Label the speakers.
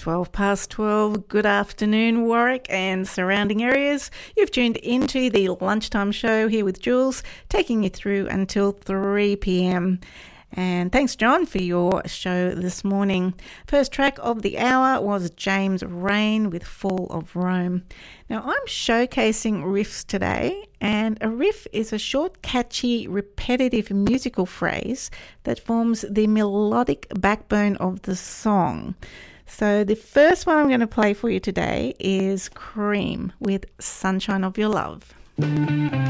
Speaker 1: 12 past 12. Good afternoon, Warwick and surrounding areas. You've tuned into the lunchtime show here with Jules, taking you through until 3 p.m. And thanks, John, for your show this morning. First track of the hour was James Rain with Fall of Rome. Now, I'm showcasing riffs today, and a riff is a short, catchy, repetitive musical phrase that forms the melodic backbone of the song. So the first one I'm going to play for you today is Cream with Sunshine of Your Love.